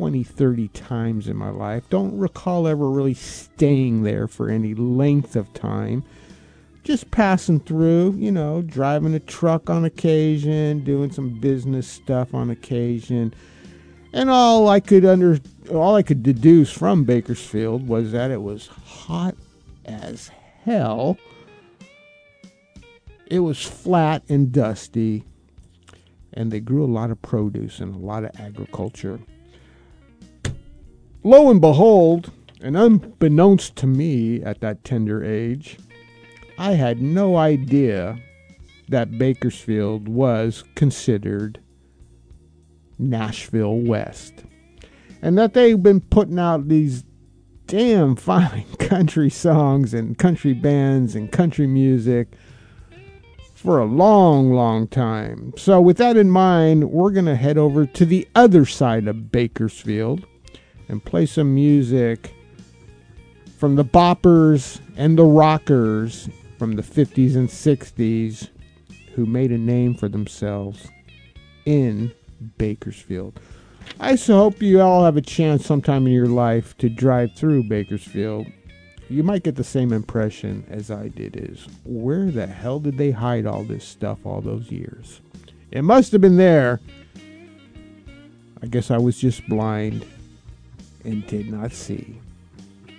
20, 30 times in my life. Don't recall ever really staying there for any length of time. Just passing through, driving a truck on occasion, doing some business stuff on occasion. And all I could deduce from Bakersfield was that it was hot as hell. It was flat and dusty, and they grew a lot of produce and a lot of agriculture. Lo and behold, and unbeknownst to me at that tender age, I had no idea that Bakersfield was considered Nashville West, and that they've been putting out these damn fine country songs and country bands and country music for a long, long time. So with that in mind, we're going to head over to the other side of Bakersfield and play some music from the boppers and the rockers from the 50s and 60s who made a name for themselves in Bakersfield. I so hope you all have a chance sometime in your life to drive through Bakersfield. You might get the same impression as I did, is where the hell did they hide all this stuff all those years? It must have been there. I guess I was just blind and did not see.